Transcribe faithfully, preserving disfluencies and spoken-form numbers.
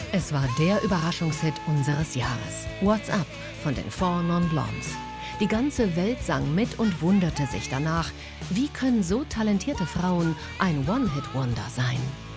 Es war der Überraschungshit unseres Jahres. What's Up von den Four Non Blondes. Die ganze Welt sang mit und wunderte sich danach, wie können so talentierte Frauen ein One-Hit-Wonder sein?